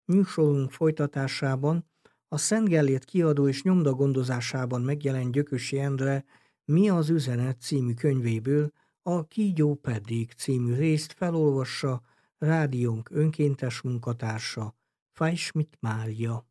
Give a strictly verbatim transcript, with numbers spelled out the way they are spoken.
Műsorunk folytatásában a Szent Gellért kiadó és nyomda gondozásában megjelent Gyökösi Endre Mi az üzenet című könyvéből a Kígyó pedig című részt felolvassa rádiónk önkéntes munkatársa, Fajsmit Mária.